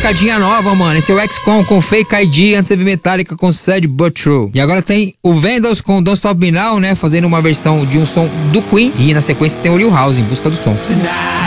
picadinha nova, mano. Esse é o XCOM com Fake ID, antes teve Metallica com Sad But True. E agora tem o Vandals com Don't Stop Me Now, né? Fazendo uma versão de um som do Queen. E na sequência tem o Lil House em busca do som.